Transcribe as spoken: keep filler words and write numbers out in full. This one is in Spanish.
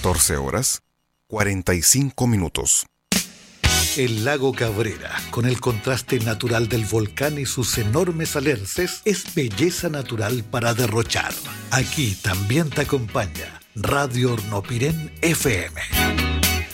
catorce horas, cuarenta y cinco minutos. El lago Cabrera, con el contraste natural del volcán y sus enormes alerces, es belleza natural para derrochar. Aquí también te acompaña Radio Hornopirén F M.